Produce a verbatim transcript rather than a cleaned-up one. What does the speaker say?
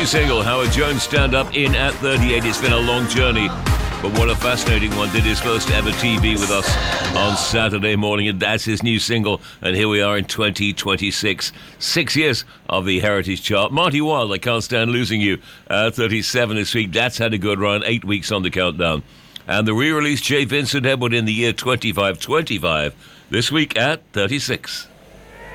new single, Howard Jones, Stand Up, in at thirty-eight. It's been a long journey, but what a fascinating one. Did his first ever T V with us on Saturday morning, and that's his new single. And here we are in twenty twenty-six. Six years of the Heritage Chart. Marty Wilde, I Can't Stand Losing You, at thirty-seven this week. That's had a good run, eight weeks on the countdown. And the re-release, J. Vincent Edward, in the year twenty-five twenty-five, this week at thirty-six.